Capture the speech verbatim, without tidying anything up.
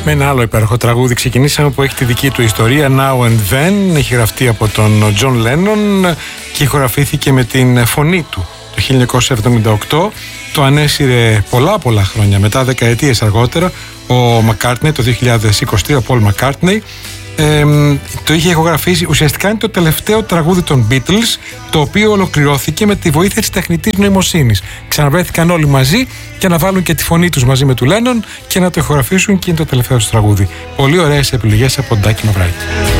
Με ένα άλλο υπέροχο τραγούδι ξεκινήσαμε που έχει τη δική του ιστορία, Now and Then. Έχει γραφτεί από τον John Lennon και ηχογραφήθηκε με την φωνή του το χίλια εννιακόσια εβδομήντα οκτώ. Το ανέσυρε πολλά πολλά χρόνια μετά, δεκαετίες αργότερα, ο McCartney το δύο χιλιάδες είκοσι τρία, ο Paul McCartney. Ε, το είχε ηχογραφήσει. Ουσιαστικά είναι το τελευταίο τραγούδι των Beatles, το οποίο ολοκληρώθηκε με τη βοήθεια της τεχνητής νοημοσύνης. Ξαναβρέθηκαν όλοι μαζί και να βάλουν και τη φωνή τους μαζί με του Lennon και να το ηχογραφήσουν, και είναι το τελευταίο του τραγούδι. Πολύ ωραίες επιλογές από Ντάκη Μαυράκη.